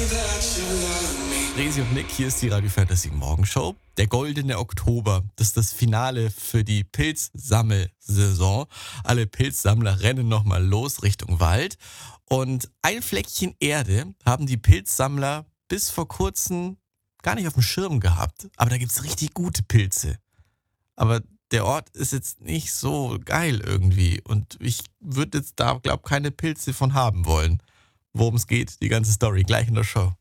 Resi und Nick, hier ist die Radio Fantasy Morgenshow. Der goldene Oktober, das ist das Finale für die Pilzsammelsaison. Alle Pilzsammler rennen nochmal los Richtung Wald. Und ein Fleckchen Erde haben die Pilzsammler bis vor kurzem gar nicht auf dem Schirm gehabt. Aber da gibt's richtig gute Pilze. Aber der Ort ist jetzt nicht so geil irgendwie. Und ich würde jetzt da, glaube keine Pilze von haben wollen. Worum es geht, die ganze Story, gleich in der Show.